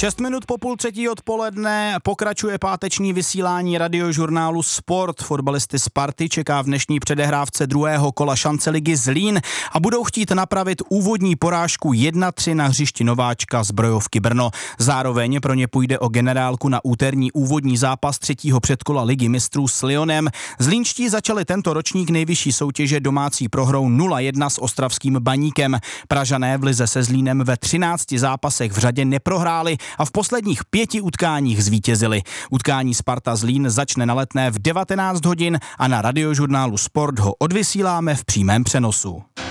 6 minut po 2:30 odpoledne pokračuje páteční vysílání radiožurnálu Sport. Fotbalisty Sparty čeká v dnešní předehrávce druhého kola Šanceligy Zlín a budou chtít napravit úvodní porážku 1-3 na hřišti nováčka Zbrojovky Brno. Zároveň pro ně půjde o generálku na úterní úvodní zápas třetího předkola Ligy mistrů s Lyonem. Zlínští začali tento ročník nejvyšší soutěže domácí prohrou 0-1 s ostravským Baníkem. Pražané v lize se Zlínem ve 13 zápasech v řadě neprohráli a v posledních 5 utkáních zvítězili. Utkání Sparta Zlín začne na Letné v 19 hodin a na radiožurnálu Sport ho odvysíláme v přímém přenosu.